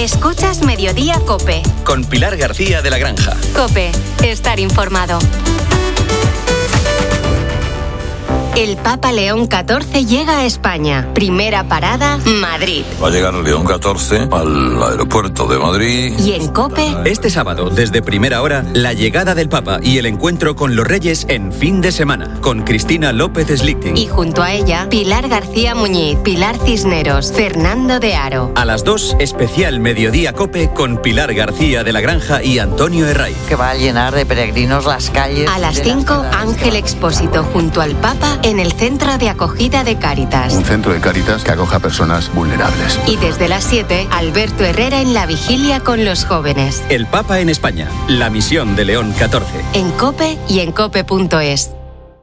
Escuchas Mediodía COPE. Con Pilar García de la Granja. COPE. Estar informado. El Papa León XIV llega a España. Primera parada, Madrid. Va a llegar León XIV al aeropuerto de Madrid. Y en COPE... Este sábado, desde primera hora, la llegada del Papa y el encuentro con los Reyes en fin de semana. Con Cristina López Slichting. Y junto a ella, Pilar García Muñiz, Pilar Cisneros, Fernando de Aro. A las 2, especial Mediodía COPE con Pilar García de la Granja y Antonio Herraiz. Que va a llenar de peregrinos las calles. A las 5, Ángel Expósito junto al Papa en el Centro de Acogida de Cáritas. Un centro de Cáritas que acoja a personas vulnerables. Y desde las 7, Alberto Herrera en la vigilia con los jóvenes. El Papa en España, la misión de León XIV. En COPE y en COPE.es.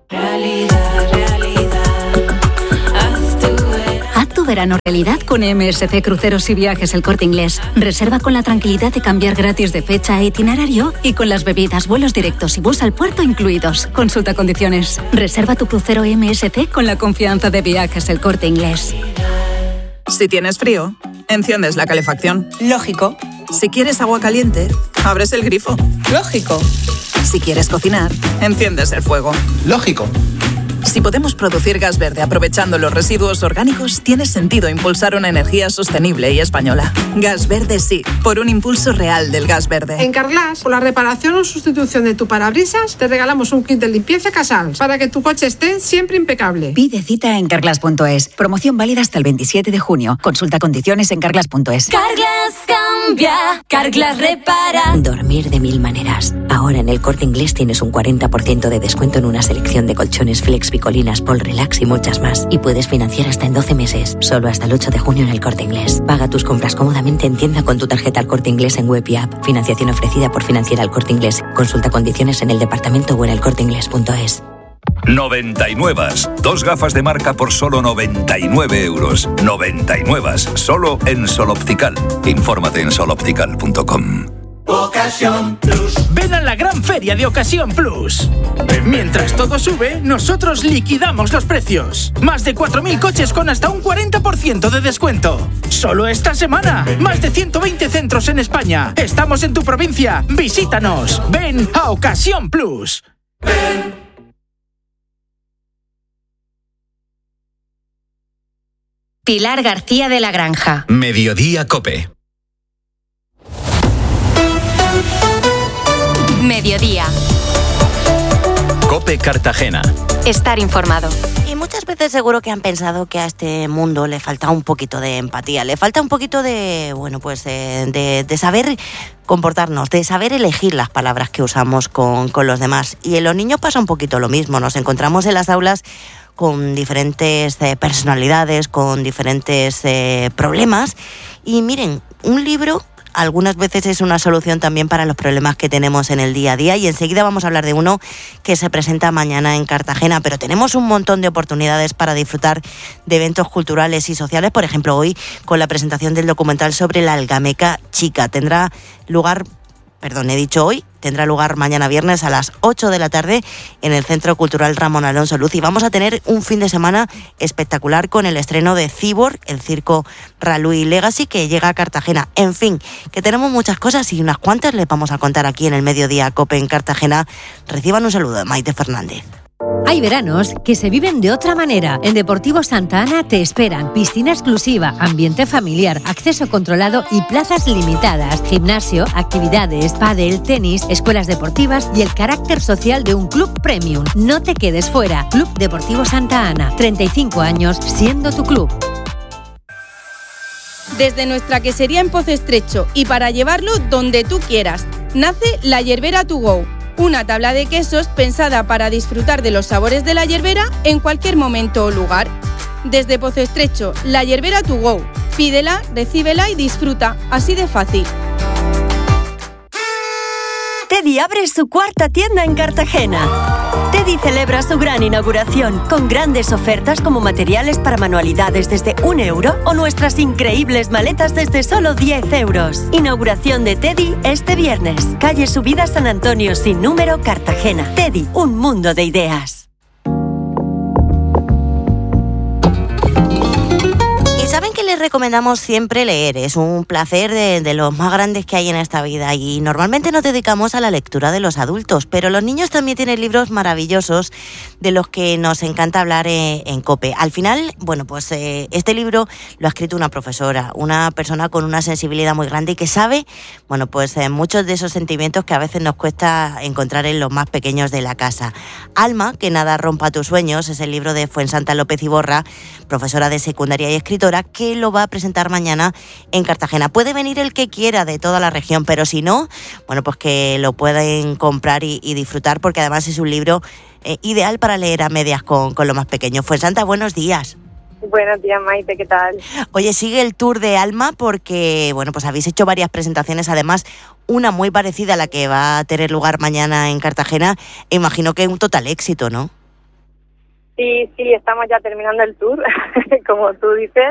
Haz tu verano realidad con MSC Cruceros y Viajes El Corte Inglés. Reserva con la tranquilidad de cambiar gratis de fecha e itinerario y con las bebidas, vuelos directos y bus al puerto incluidos. Consulta condiciones. Reserva tu crucero MSC con la confianza de Viajes El Corte Inglés. Si tienes frío, enciendes la calefacción. Lógico. Si quieres agua caliente, abres el grifo. Lógico. Si quieres cocinar, enciendes el fuego. Lógico. Si podemos producir gas verde aprovechando los residuos orgánicos, tiene sentido impulsar una energía sostenible y española. Gas verde sí, por un impulso real del gas verde. En Carglass, por la reparación o sustitución de tu parabrisas, te regalamos un kit de limpieza Casals para que tu coche esté siempre impecable. Pide cita en Carglass.es. Promoción válida hasta el 27 de junio. Consulta condiciones en Carglass.es. Carglass cambia, Carglass repara. Dormir de mil maneras. Ahora en El Corte Inglés tienes un 40% de descuento en una selección de colchones Flex, Picolinas, Pol Relax y muchas más. Y puedes financiar hasta en 12 meses. Solo hasta el 8 de junio en El Corte Inglés. Paga tus compras cómodamente en tienda con tu tarjeta El Corte Inglés en web y app. Financiación ofrecida por Financiera El Corte Inglés. Consulta condiciones en el departamento o en elcorteinglés.es. 99. 2 gafas de marca por solo 99 euros. 99. Solo en Sol Optical. Infórmate en soloptical.com. Ocasión Plus. Ven a la gran feria de Ocasión Plus. Mientras todo sube, nosotros liquidamos los precios. Más de 4.000 coches con hasta un 40% de descuento. Solo esta semana. Más de 120 centros en España. Estamos en tu provincia. Visítanos. Ven a Ocasión Plus. Ven. Pilar García de la Granja. Mediodía COPE. Mediodía. COPE Cartagena. Estar informado. Y muchas veces seguro que han pensado que a este mundo le falta un poquito de empatía, le falta un poquito de, de saber comportarnos, de saber elegir las palabras que usamos con los demás. Y en los niños pasa un poquito lo mismo, nos encontramos en las aulas con diferentes personalidades, con diferentes problemas. Y miren, un libro algunas veces es una solución también para los problemas que tenemos en el día a día, y enseguida vamos a hablar de uno que se presenta mañana en Cartagena, pero tenemos un montón de oportunidades para disfrutar de eventos culturales y sociales, por ejemplo hoy con la presentación del documental sobre la algameca chica. Tendrá lugar mañana viernes a las 8 de la tarde en el Centro Cultural Ramón Alonso Luz, y vamos a tener un fin de semana espectacular con el estreno de Cyborg, el circo Ralui Legacy, que llega a Cartagena. En fin, que tenemos muchas cosas y unas cuantas les vamos a contar aquí en el Mediodía COPE en Cartagena. Reciban un saludo de Maite Fernández. Hay veranos que se viven de otra manera. En Deportivo Santa Ana te esperan piscina exclusiva, ambiente familiar, acceso controlado y plazas limitadas. Gimnasio, actividades, pádel, tenis, escuelas deportivas y el carácter social de un club premium. No te quedes fuera. Club Deportivo Santa Ana. 35 años siendo tu club. Desde nuestra quesería en Pozo Estrecho y para llevarlo donde tú quieras, nace La Yerbera To Go. Una tabla de quesos pensada para disfrutar de los sabores de la yerbera en cualquier momento o lugar. Desde Pozo Estrecho, La Yerbera To Go. Pídela, recíbela y disfruta. Así de fácil. Teddy abre su cuarta tienda en Cartagena. Teddy celebra su gran inauguración con grandes ofertas como materiales para manualidades desde €1 o nuestras increíbles maletas desde solo €10. Inauguración de Teddy este viernes. Calle Subida San Antonio sin número, Cartagena. Teddy, un mundo de ideas. ¿Y saben qué les les recomendamos siempre leer, es un placer de los más grandes que hay en esta vida y normalmente nos dedicamos a la lectura de los adultos, pero los niños también tienen libros maravillosos de los que nos encanta hablar en COPE. Al final, bueno, pues este libro lo ha escrito una profesora, una persona con una sensibilidad muy grande y que sabe, bueno, pues muchos de esos sentimientos que a veces nos cuesta encontrar en los más pequeños de la casa. Alma, que nada rompa tus sueños, es el libro de Fuensanta López Iborra, profesora de secundaria y escritora, que lo va a presentar mañana en Cartagena. Puede venir el que quiera de toda la región, pero si no, bueno, pues que lo pueden comprar y disfrutar, porque además es un libro ideal para leer a medias con los más pequeños. Fuensanta, buenos días. Buenos días, Maite, ¿qué tal? Oye, sigue el tour de Alma porque, bueno, pues habéis hecho varias presentaciones, además una muy parecida a la que va a tener lugar mañana en Cartagena. Imagino que es un total éxito, ¿no? Sí, estamos ya terminando el tour, como tú dices.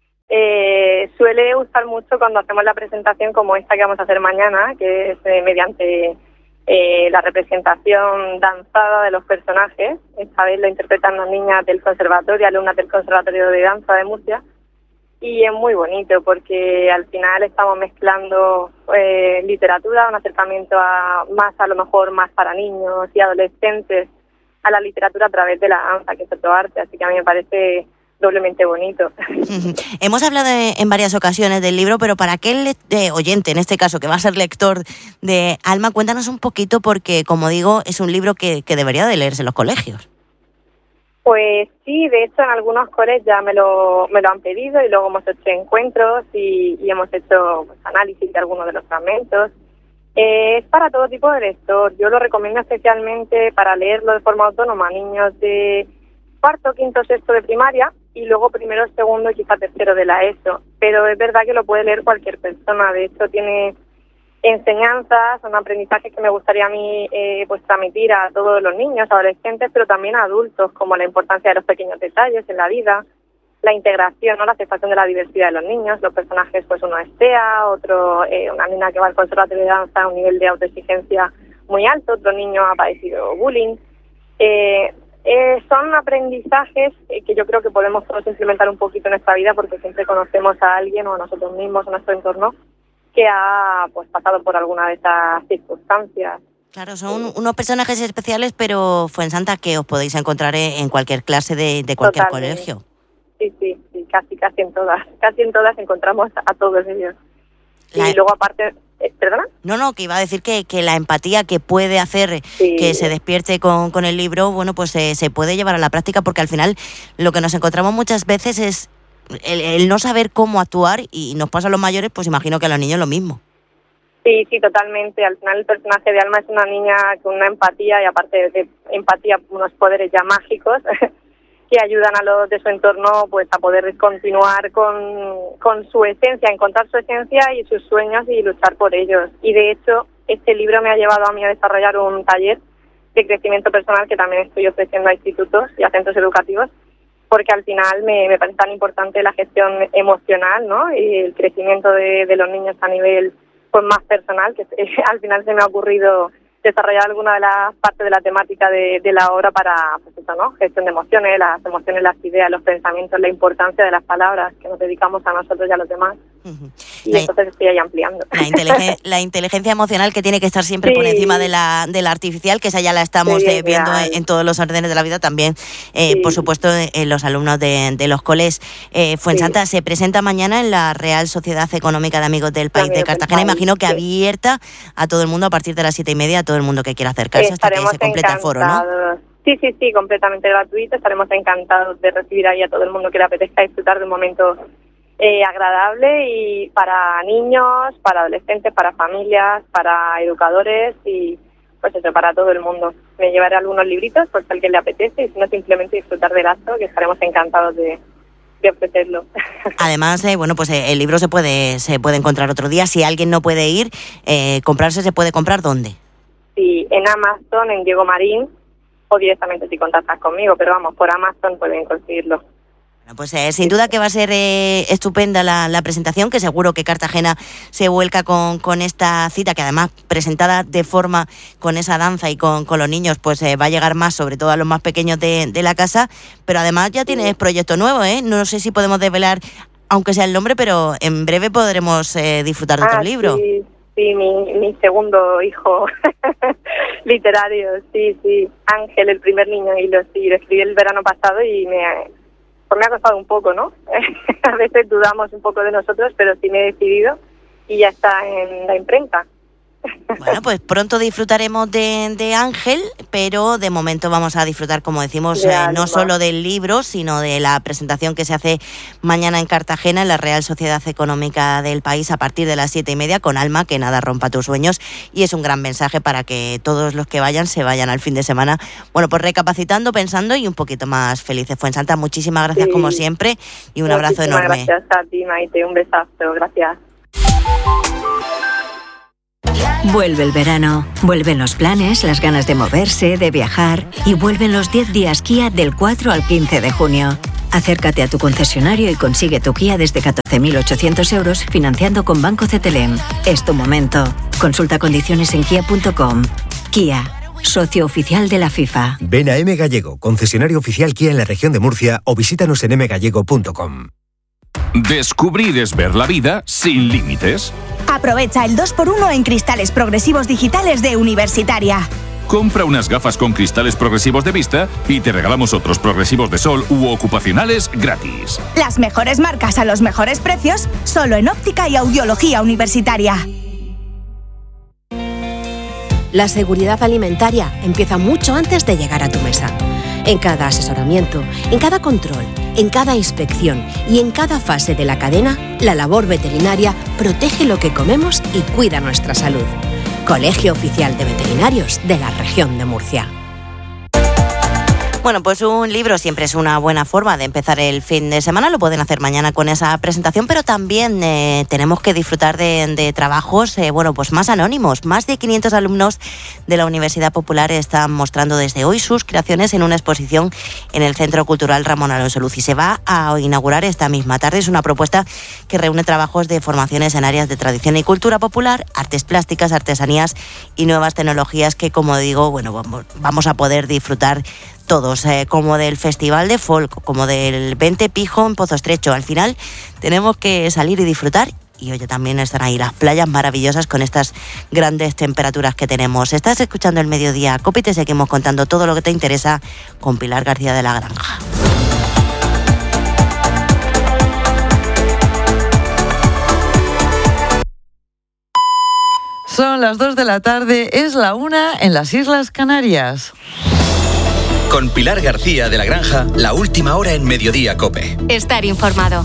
Suele gustar mucho cuando hacemos la presentación como esta que vamos a hacer mañana, que es mediante la representación danzada de los personajes. Esta vez lo interpretan las niñas del conservatorio, alumnas del Conservatorio de Danza de Murcia, y es muy bonito porque al final estamos mezclando literatura, un acercamiento a lo mejor más para niños y adolescentes a la literatura a través de la danza, que es otro arte, así que a mí me parece doblemente bonito. Hemos hablado en varias ocasiones del libro, pero para aquel oyente, en este caso, que va a ser lector de Alma, cuéntanos un poquito, porque, como digo, es un libro que debería de leerse en los colegios. Pues sí, de hecho en algunos colegios ya me lo han pedido y luego hemos hecho encuentros y hemos hecho pues, análisis de algunos de los fragmentos. Es para todo tipo de lector. Yo lo recomiendo especialmente para leerlo de forma autónoma a niños de cuarto, quinto, sexto de primaria y luego primero, segundo y quizá tercero de la ESO. Pero es verdad que lo puede leer cualquier persona. De hecho, tiene enseñanzas, son aprendizajes que me gustaría a mí pues transmitir a todos los niños, adolescentes, pero también a adultos, como la importancia de los pequeños detalles en la vida, la integración, ¿no? La aceptación de la diversidad de los niños. Los personajes, pues uno es TEA, otro una niña que va al conservatorio de danza a un nivel de autoexigencia muy alto, otro niño ha padecido bullying. Son aprendizajes que yo creo que podemos todos implementar un poquito en nuestra vida, porque siempre conocemos a alguien o a nosotros mismos, a nuestro entorno, que ha pues pasado por alguna de estas circunstancias. Claro, son unos personajes especiales, pero Fuensanta, que os podéis encontrar en cualquier clase de cualquier Totalmente. colegio. Sí, casi en todas encontramos a todos ellos. Y luego aparte, ¿perdona? No, que iba a decir que la empatía que puede hacer que se despierte con el libro, bueno, pues se puede llevar a la práctica, porque al final lo que nos encontramos muchas veces es el no saber cómo actuar, y nos pasa a los mayores, pues imagino que a los niños lo mismo. Sí, totalmente. Al final el personaje de Alma es una niña con una empatía, y aparte de empatía, unos poderes ya mágicos que ayudan a los de su entorno pues a poder continuar con su esencia, encontrar su esencia y sus sueños y luchar por ellos. Y de hecho, este libro me ha llevado a mí a desarrollar un taller de crecimiento personal que también estoy ofreciendo a institutos y a centros educativos, porque al final me parece tan importante la gestión emocional, ¿no? Y el crecimiento de los niños a nivel pues más personal, que al final se me ha ocurrido desarrollar alguna de las partes de la temática de la obra para, pues eso, ¿no? Gestión de emociones, las ideas, los pensamientos, la importancia de las palabras que nos dedicamos a nosotros y a los demás. Y entonces estoy ahí ampliando. La inteligencia emocional, que tiene que estar siempre por encima de la artificial, que esa ya la estamos viendo en todos los órdenes de la vida, también, por supuesto, en los alumnos de los coles. Fuensanta se presenta mañana en la Real Sociedad Económica de Amigos del País de Cartagena, imagino que abierta a todo el mundo a partir de las 7:30, a todo el mundo que quiera acercarse hasta que se complete el foro, ¿no? Sí, completamente gratuito. Estaremos encantados de recibir ahí a todo el mundo que le apetezca disfrutar de un momento agradable, y para niños, para adolescentes, para familias, para educadores y pues eso, para todo el mundo. Me llevaré algunos libritos por si a alguien le apetece, y si no, simplemente disfrutar del acto, que estaremos encantados de ofrecerlo. Además, bueno, pues el libro se puede encontrar otro día. Si alguien no puede ir, comprarse, ¿se puede comprar dónde? Sí, en Amazon, en Diego Marín, o directamente si contactas conmigo, pero vamos, por Amazon pueden conseguirlo. Bueno, pues sin duda que va a ser estupenda la presentación, que seguro que Cartagena se vuelca con esta cita, que además presentada de forma con esa danza y con los niños, pues va a llegar más, sobre todo a los más pequeños de la casa. Pero además ya tienes proyecto nuevo, ¿eh? No sé si podemos desvelar aunque sea el nombre, pero en breve podremos disfrutar de tu libro. Sí, mi segundo hijo literario, sí, Ángel, el primer niño, y lo escribí el verano pasado y me ha costado un poco, ¿no? A veces dudamos un poco de nosotros, pero sí me he decidido y ya está en la imprenta. Bueno, pues pronto disfrutaremos de Ángel, pero de momento vamos a disfrutar, como decimos, no solo del libro, sino de la presentación que se hace mañana en Cartagena, en la Real Sociedad Económica del país, a partir de las 7:30, con Alma, que nada rompa tus sueños, y es un gran mensaje para que todos los que vayan se vayan al fin de semana, bueno, pues recapacitando, pensando y un poquito más felices. Fuensanta, muchísimas gracias como siempre y un abrazo enorme. Gracias a ti, Maite, un besazo, gracias. Vuelve el verano, vuelven los planes, las ganas de moverse, de viajar y vuelven los 10 días Kia del 4 al 15 de junio. Acércate a tu concesionario y consigue tu Kia desde 14.800 euros financiando con Banco CTLM. Es tu momento. Consulta condiciones en kia.com. Kia, socio oficial de la FIFA. Ven a M Gallego, concesionario oficial Kia en la región de Murcia, o visítanos en mgallego.com. Descubrir es ver la vida sin límites. Aprovecha el 2x1 en cristales progresivos digitales de Universitaria. Compra unas gafas con cristales progresivos de vista y te regalamos otros progresivos de sol u ocupacionales gratis. Las mejores marcas a los mejores precios, solo en Óptica y Audiología Universitaria. La seguridad alimentaria empieza mucho antes de llegar a tu mesa. En cada asesoramiento, en cada control, en cada inspección y en cada fase de la cadena, la labor veterinaria protege lo que comemos y cuida nuestra salud. Colegio Oficial de Veterinarios de la Región de Murcia. Bueno, pues un libro siempre es una buena forma de empezar el fin de semana. Lo pueden hacer mañana con esa presentación, pero también tenemos que disfrutar de trabajos bueno, pues más anónimos. Más de 500 alumnos de la Universidad Popular están mostrando desde hoy sus creaciones en una exposición en el Centro Cultural Ramón Alonso Luz, y se va a inaugurar esta misma tarde. Es una propuesta que reúne trabajos de formaciones en áreas de tradición y cultura popular, artes plásticas, artesanías y nuevas tecnologías que, como digo, bueno, vamos a poder disfrutar todos, como del Festival de Folk, como del 20 Pijo en Pozo Estrecho. Al final tenemos que salir y disfrutar, y hoy también están ahí las playas maravillosas con estas grandes temperaturas que tenemos. Estás escuchando El Mediodía Cope y te seguimos contando todo lo que te interesa con Pilar García de la Granja. Son las 2 de la tarde, es la 1 en las Islas Canarias. Con Pilar García de la Granja, la última hora en Mediodía Cope. Estar informado.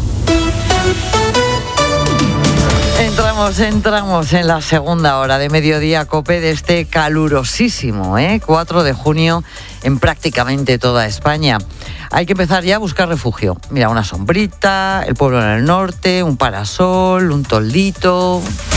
Entramos en la segunda hora de Mediodía Cope de este calurosísimo 4 de junio en prácticamente toda España. Hay que empezar ya a buscar refugio. Mira, una sombrita, el pueblo en el norte, un parasol, un toldito.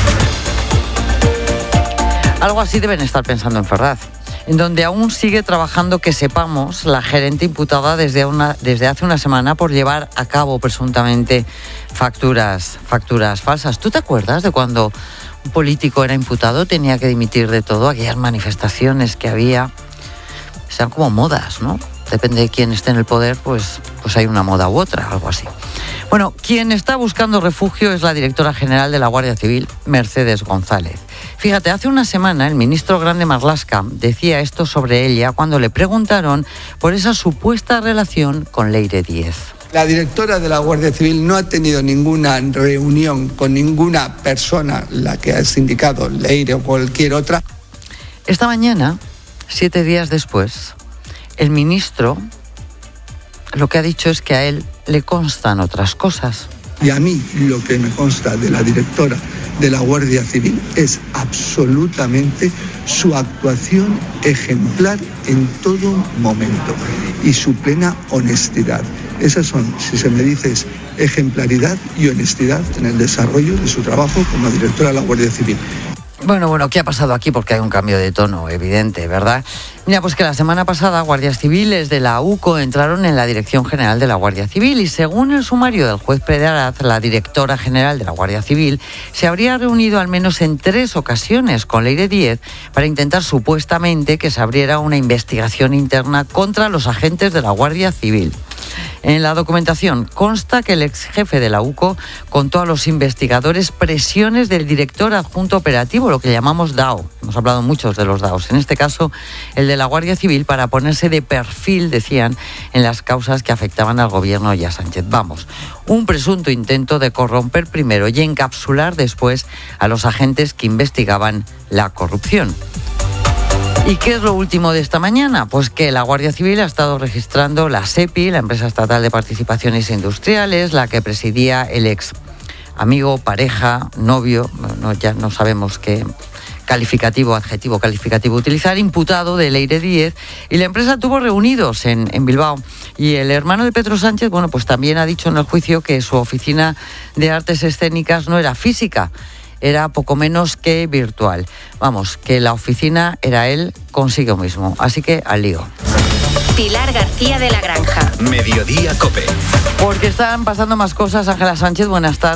Algo así deben estar pensando en Ferraz, en donde aún sigue trabajando, que sepamos, la gerente imputada desde hace una semana por llevar a cabo presuntamente facturas falsas. ¿Tú te acuerdas de cuando un político era imputado, tenía que dimitir de todo? Aquellas manifestaciones que había, sean como modas, ¿no? Depende de quién esté en el poder, pues hay una moda u otra, algo así. Bueno, quien está buscando refugio es la directora general de la Guardia Civil, Mercedes González. Fíjate, hace una semana el ministro Grande Marlaska decía esto sobre ella cuando le preguntaron por esa supuesta relación con Leire Díez. La directora de la Guardia Civil no ha tenido ninguna reunión con ninguna persona, la que has indicado, Leire o cualquier otra. Esta mañana, 7 días después, el ministro lo que ha dicho es que a él le constan otras cosas. Y a mí lo que me consta de la directora de la Guardia Civil es absolutamente su actuación ejemplar en todo momento y su plena honestidad. Esas son, si se me dice, es ejemplaridad y honestidad en el desarrollo de su trabajo como directora de la Guardia Civil. Bueno, ¿qué ha pasado aquí? Porque hay un cambio de tono evidente, ¿verdad? Mira, pues que la semana pasada guardias civiles de la UCO entraron en la Dirección General de la Guardia Civil y según el sumario del juez Pérez, la directora general de la Guardia Civil se habría reunido al menos en 3 ocasiones con Leire Díez para intentar supuestamente que se abriera una investigación interna contra los agentes de la Guardia Civil. En la documentación consta que el ex jefe de la UCO contó a los investigadores presiones del director adjunto operativo, lo que llamamos DAO. Hemos hablado muchos de los DAOs. En este caso, el de la Guardia Civil, para ponerse de perfil, decían, en las causas que afectaban al gobierno y a Sánchez. Vamos, un presunto intento de corromper primero y encapsular después a los agentes que investigaban la corrupción. ¿Y qué es lo último de esta mañana? Pues que la Guardia Civil ha estado registrando la SEPI, la Empresa Estatal de Participaciones Industriales, la que presidía el ex amigo, pareja, novio, ya no sabemos qué adjetivo calificativo utilizar, imputado de Leire Díez, y la empresa tuvo reunidos en Bilbao. Y el hermano de Pedro Sánchez, bueno, pues también ha dicho en el juicio que su oficina de artes escénicas no era física, era poco menos que virtual. Vamos, que la oficina era él consigo mismo. Así que al lío. Pilar García de la Granja. Mediodía COPE. Porque están pasando más cosas. Ángela Sánchez, buenas tardes.